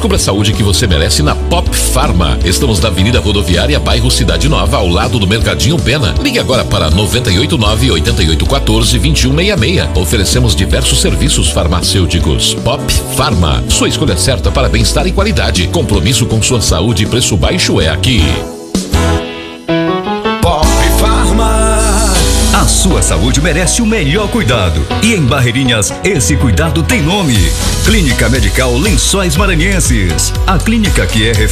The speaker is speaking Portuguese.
Descubra a saúde que você merece na Pop Pharma. Estamos na Avenida Rodoviária, bairro Cidade Nova, ao lado do Mercadinho Pena. Ligue agora para 989-8814-2166. Oferecemos diversos serviços farmacêuticos. Pop Pharma, sua escolha certa para bem-estar e qualidade. Compromisso com sua saúde e preço baixo é aqui. Pop Pharma. A sua saúde merece o melhor cuidado. E em Barreirinhas, esse cuidado tem nome: Clínica Medical Lençóis Maranhenses. A clínica que é